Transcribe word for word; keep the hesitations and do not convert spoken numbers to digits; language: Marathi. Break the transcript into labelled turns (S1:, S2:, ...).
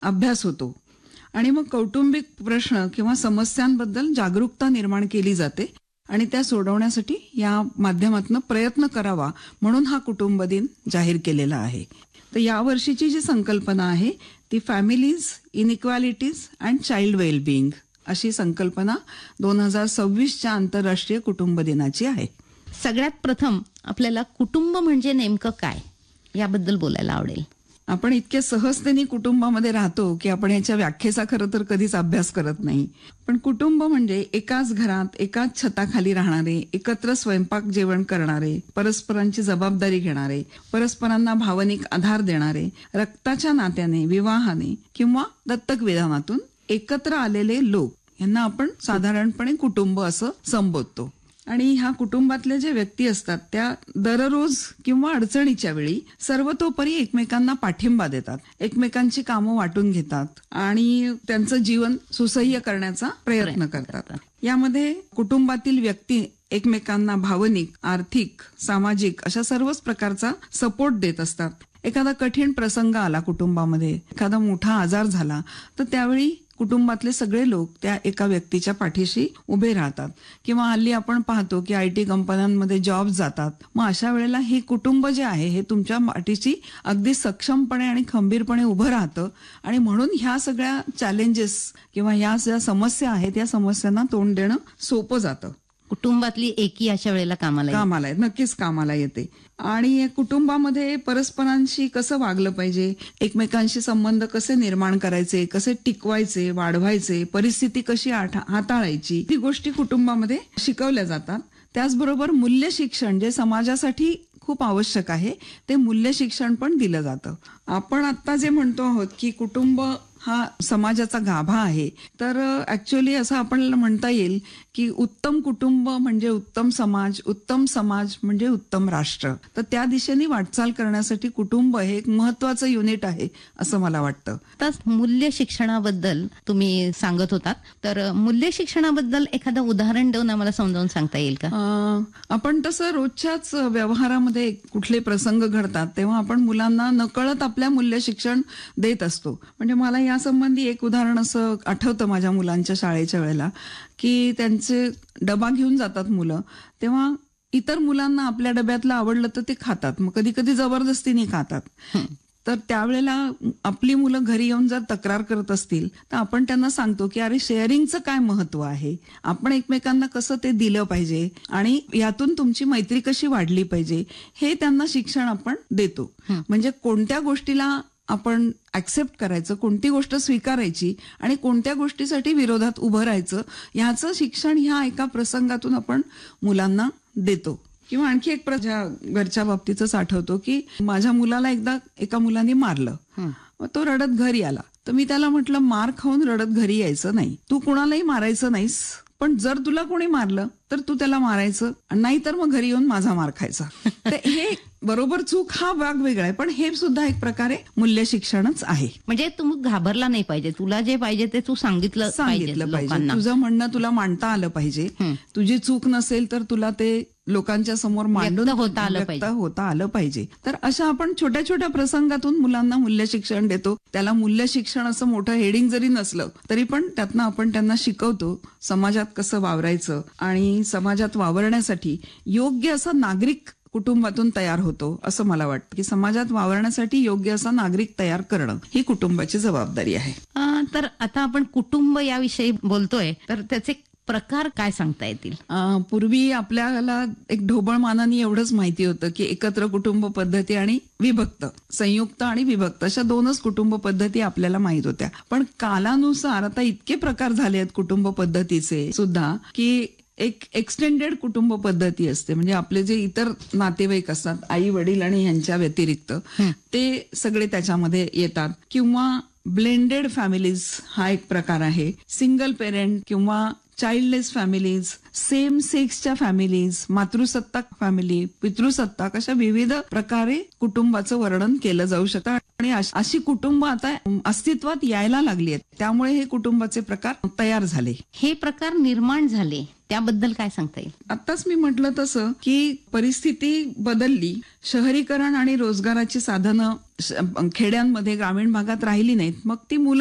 S1: अभ्यास होतो आणि मग कौटुंबिक प्रश्न किंवा समस्यांबद्दल जागरूकता निर्माण केली जाते आणि त्या सोडवण्यासाठी या माध्यमातून प्रयत्न करावा म्हणून हा कुटुंब दिन जाहीर केलेला आहे. तर यावर्षीची जी संकल्पना आहे ती families, inequalities and child wellbeing अशी संकल्पना दोन हजार सव्वीसच्या आंतरराष्ट्रीय कुटुंब दिनाची आहे.
S2: सगळ्यात प्रथम आपल्याला कुटुंब म्हणजे नेमकं काय याबद्दल बोलायला आवडेल.
S1: आपण इतक्या सहजतेने कुटुंबामध्ये राहतो की आपण याच्या व्याख्येचा खरं तर कधीच अभ्यास करत नाही. पण कुटुंब म्हणजे एकाच घरात एकाच छताखाली राहणारे, एकत्र स्वयंपाक जेवण करणारे, परस्परांची जबाबदारी घेणारे, परस्परांना भावनिक आधार देणारे, रक्ताच्या नात्याने, विवाहाने किंवा दत्तक विधानातून एकत्र आलेले लोक यांना आपण साधारणपणे कुटुंब असं संबोधतो. आणि ह्या कुटुंबातले जे व्यक्ती असतात त्या दररोज किंवा अडचणीच्या वेळी सर्वतोपरी एकमेकांना पाठिंबा देतात, एकमेकांची कामं वाटून घेतात आणि त्यांचं जीवन सुसह्य करण्याचा प्रयत्न करतात. यामध्ये कुटुंबातील व्यक्ती एकमेकांना भावनिक, आर्थिक, सामाजिक अशा सर्वच प्रकारचा सपोर्ट देत असतात. एखादा कठीण प्रसंग आला कुटुंबामध्ये, एखादा मोठा आजार झाला तर त्यावेळी कुटुंबातले सगळे लोक त्या एका व्यक्तीच्या पाठीशी उभे राहतात. किंवा हल्ली आपण पाहतो की आय टी कंपन्यांमध्ये जॉब जातात, मग अशा वेळेला हे कुटुंब जे आहे हे तुमच्या पाठीशी अगदी सक्षमपणे आणि खंबीरपणे उभं राहतं आणि म्हणून ह्या सगळ्या चॅलेंजेस किंवा ह्या ज्या समस्या आहेत या समस्यांना तोंड देणं सोपं जातं.
S2: कुटुंबातली एकी अशा वेळेला कामाला
S1: कामाला येते, नक्कीच कामाला येते. आणि कुटुंबामध्ये परस्परांशी कसं वागलं पाहिजे, एकमेकांशी संबंध कसे निर्माण करायचे, कसे टिकवायचे, वाढवायचे, परिस्थिती कशी हाताळायची, ही गोष्टी कुटुंबामध्ये शिकवल्या जातात. त्याचबरोबर मूल्य शिक्षण जे समाजासाठी खूप आवश्यक आहे ते मूल्य शिक्षण पण दिलं जातं. आपण आता जे म्हणतो आहोत की कुटुंब हा समाजाचा गाभा आहे, तर ऍक्च्युअली असं आपल्याला म्हणता येईल की उत्तम कुटुंब म्हणजे उत्तम समाज, उत्तम समाज म्हणजे उत्तम राष्ट्र. तर त्या दिशेने वाटचाल करण्यासाठी कुटुंब हे एक महत्वाचं युनिट आहे असं मला वाटतं.
S2: तर मूल्य शिक्षणाबद्दल तुम्ही सांगत होतात, तर मूल्य शिक्षणाबद्दल एखादं उदाहरण देऊन आम्हाला समजावून सांगता येईल का?
S1: आपण तसं रोजच्याच व्यवहारामध्ये कुठले प्रसंग घडतात तेव्हा आपण मुलांना नकळत आपल्या मूल्य शिक्षण देत असतो. म्हणजे मला या संबंधी एक उदाहरण असं आठवतं माझ्या मुलांच्या शाळेच्या वेळेला की त्यांचे डबा घेऊन जातात मुलं, तेव्हा इतर मुलांना आपल्या डब्यातलं आवडलं तर ते खातात, मग कधी कधी जबरदस्तीने खातात. तर त्यावेळेला आपली मुलं घरी येऊन जर तक्रार करत असतील तर आपण त्यांना सांगतो की अरे शेअरिंगचं काय महत्व आहे, आपण एकमेकांना कसं ते दिलं पाहिजे आणि यातून तुमची मैत्री कशी वाढली पाहिजे हे त्यांना शिक्षण आपण देतो. म्हणजे कोणत्या गोष्टीला आपण ऍक्सेप्ट करायचं, कोणती गोष्ट स्वीकारायची आणि कोणत्या गोष्टीसाठी विरोधात उभं राहायचं ह्याचं शिक्षण ह्या एका प्रसंगातून आपण मुलांना देतो. किंवा आणखी एक माझ्या घरच्या बाबतीतच आठवतो की माझ्या मुलाला एकदा एका मुलाने मारलं, मग तो रडत घरी आला. तर मी त्याला म्हटलं मार खाऊन रडत घरी यायचं नाही, तू कुणालाही मारायचं नाहीस, पण जर तुला कोणी मारलं तर तू त्याला मारायचं, नाही तर मग घरी येऊन माझा मार खायचा. तर हे बरोबर चूक हा भाग वेगळा आहे, पण हे सुद्धा एक प्रकारे मूल्य शिक्षणच आहे.
S2: म्हणजे तू घाबरला नाही पाहिजे, तुला जे पाहिजे ते तू सांगितलं
S1: सांगितलं पाहिजे, तुझं म्हणणं तुला मांडता आलं पाहिजे, तुझी चूक नसेल तर तुला ते लोकांच्या समोर मांडून
S2: होता आलं पाहिजे
S1: होता आलं पाहिजे. तर अशा आपण छोट्या छोट्या प्रसंगातून मुलांना मूल्य शिक्षण देतो. त्याला मूल्य शिक्षण असं मोठं हेडिंग जरी नसलं तरी पण त्यातनं आपण त्यांना शिकवतो समाजात कसं वावरायचं आणि समाजात वावरण्यासाठी योग्य असा नागरिक कुटुंबातून तयार होतो असं मला वाटतं की समाजात वावरण्यासाठी योग्य असा नागरिक तयार करणं ही कुटुंबाची जबाबदारी आहे.
S2: तर आता आपण कुटुंब याविषयी बोलतोय, तर त्याचे प्रकार काय सांगता येतील?
S1: पूर्वी आपल्याला एक ढोबळ मानाने एवढंच माहिती होतं की एकत्र कुटुंब पद्धती आणि विभक्त, संयुक्त आणि विभक्त अशा दोनच कुटुंब पद्धती आपल्याला माहित होत्या. पण कालानुसार आता इतके प्रकार झाले आहेत कुटुंब पद्धतीचे सुद्धा की एक एक्सटेंडेड कुटुंब पद्धती असते, म्हणजे आपले जे इतर नातेवाईक असतात, आई वडील आणि ह्यांच्या व्यतिरिक्त ते सगळे त्याच्यामध्ये येतात. किंवा ब्लेंडेड फॅमिलीज हा एक प्रकार आहे, सिंगल पेरेंट किंवा childless families, same सेक्सच्या families, मातृसत्ताक family, पितृसत्ताक अशा विविध प्रकारे कुटुंबाचं वर्णन केलं जाऊ शकतं. आणि अश- अशी कुटुंब आता अस्तित्वात यायला लागली आहेत. त्यामुळे हे कुटुंबाचे प्रकार तयार झाले.
S2: हे प्रकार निर्माण झाले त्याबद्दल काय सांगता येईल?
S1: आताच मी म्हटलं तसं की परिस्थिती बदलली, शहरीकरण आणि रोजगाराची साधनं श- खेड्यांमध्ये ग्रामीण भागात राहिली नाहीत, मग ती मुलं